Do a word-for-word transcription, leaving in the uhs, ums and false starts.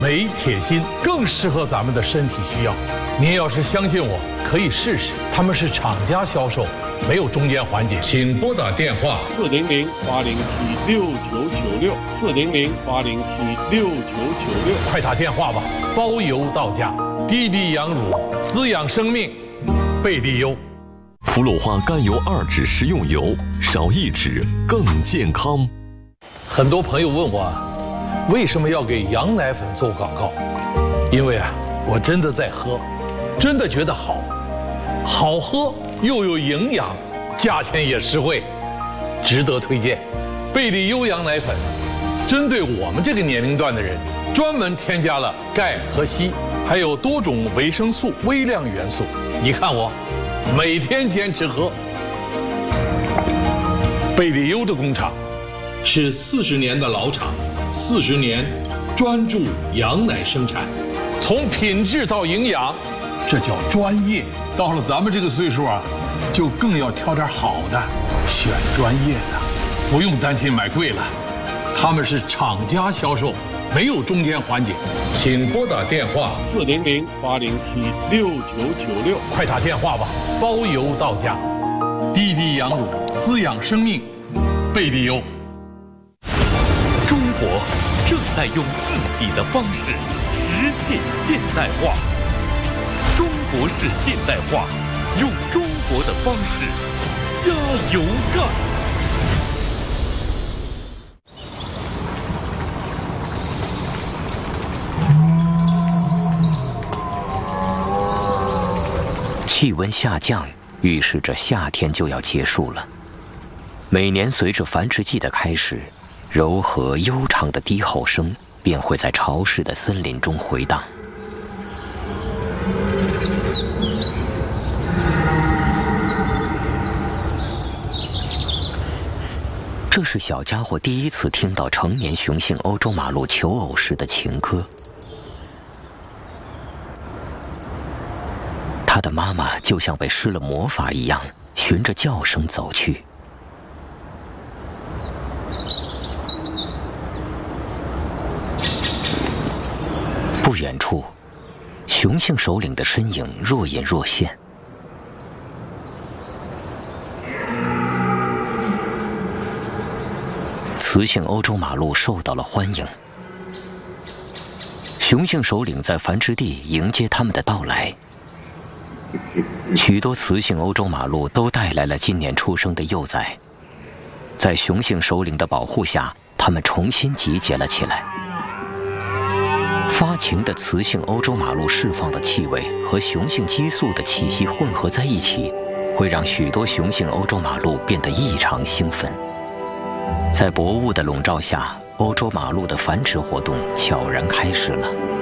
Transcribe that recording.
镁、铁、锌更适合咱们的身体需要。您要是相信我，可以试试。他们是厂家销售，没有中间环节。请拨打电话四零零八零七六九九六四零零八零七六九九六， 快打电话吧，包邮到家。滴滴羊乳，滋养生命，贝利优。 氟鲁化甘油二酯食用油，少一酯更健康。 很多朋友问我，为什么要给羊奶粉做广告？因为啊，我真的在喝，真的觉得好，好喝又有营养，价钱也实惠，值得推荐。贝利优羊奶粉，针对我们这个年龄段的人，专门添加了钙和硒，还有多种维生素、微量元素。你看我，每天坚持喝。贝利优的工厂是四十年的老厂，四十年专注羊奶生产，从品质到营养，这叫专业。到了咱们这个岁数啊，就更要挑点好的，选专业的，不用担心买贵了。他们是厂家销售，没有中间环节。请拨打电话四零零八零七六九九六， 快打电话吧，包邮到家。滴滴羊乳，滋养生命，贝利优。 中国正在用自己的方式实现现代化，中国式现代化，用中国的方式加油干。 气温下降，预示着夏天就要结束了。每年随着繁殖季的开始，柔和悠长的低吼声便会在潮湿的森林中回荡。这是小家伙第一次听到成年雄性欧洲马鹿求偶时的情歌。他的妈妈就像被施了魔法一样，循着叫声走去。不远处，雄性首领的身影若隐若现。雌性欧洲马鹿受到了欢迎，雄性首领在繁殖地迎接他们的到来。许多雌性欧洲马鹿都带来了今年出生的幼崽，在雄性首领的保护下，它们重新集结了起来。发情的雌性欧洲马鹿释放的气味和雄性激素的气息混合在一起，会让许多雄性欧洲马鹿变得异常兴奋。在薄雾的笼罩下，欧洲马鹿的繁殖活动悄然开始了。